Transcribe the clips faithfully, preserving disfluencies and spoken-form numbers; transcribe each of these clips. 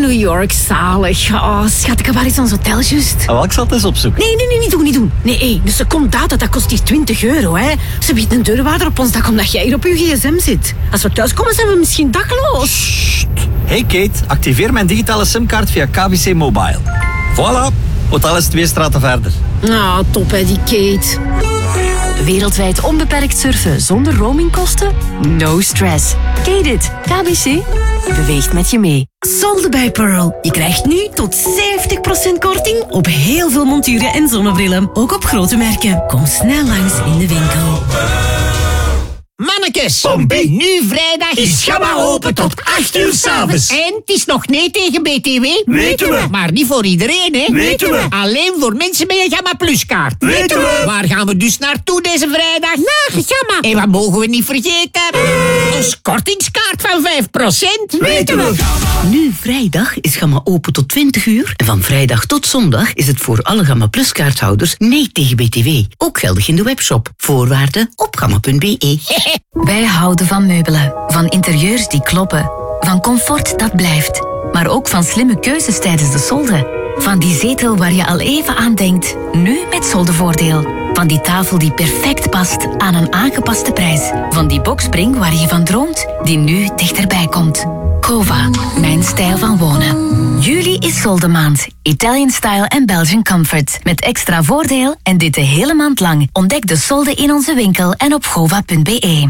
New York, zalig. Oh, schat, ik heb wel iets aan ons hotel, juist. Oh, ik zal het eens opzoeken. Nee, nee, nee, niet doen, niet doen. Nee, hey, dus ze komt uit, dat kost hier twintig euro, hè. Ze biedt een deurwaarder op ons dak omdat jij hier op je gsm zit. Als we thuiskomen, zijn we misschien dakloos. Sst. Hey Kate, activeer mijn digitale simkaart via K B C Mobile. Voilà, hotel is twee straten verder. Ah, top, hè, die Kate. Wereldwijd onbeperkt surfen zonder roamingkosten? No stress. Kate it. K B C beweegt met je mee. Solde bij Pearl. Je krijgt nu tot zeventig procent korting op heel veel monturen en zonnebrillen. Ook op grote merken. Kom snel langs in de winkel. Mannekes, Pompie. nu vrijdag Is Gamma open tot acht uur 's avonds. En het is nog nee tegen B T W. Weten we. Maar niet voor iedereen, hè? Weten we. Alleen voor mensen met een Gamma Plus kaart. Weten we. Waar gaan we dus naartoe deze vrijdag? Naar Gamma. En wat mogen we niet vergeten? Ons kortingskaart van vijf procent. Weten we. Nu vrijdag is Gamma open tot twintig uur. En van vrijdag tot zondag is het voor alle Gamma Plus kaarthouders nee tegen B T W. Ook geldig in de webshop. Voorwaarden op gamma punt b e. Wij houden van meubelen, van interieurs die kloppen, van comfort dat blijft, maar ook van slimme keuzes tijdens de solde. Van die zetel waar je al even aan denkt, nu met soldevoordeel. Van die tafel die perfect past aan een aangepaste prijs. Van die boxspring waar je van droomt, die nu dichterbij komt. Cova, mijn stijl van wonen. Juli is soldemaand. Italian style en Belgian comfort. Met extra voordeel en dit de hele maand lang. Ontdek de solden in onze winkel en op gova punt b e.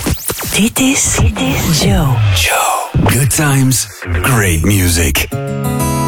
Dit is, dit is Joe. Joe. Good times, great music.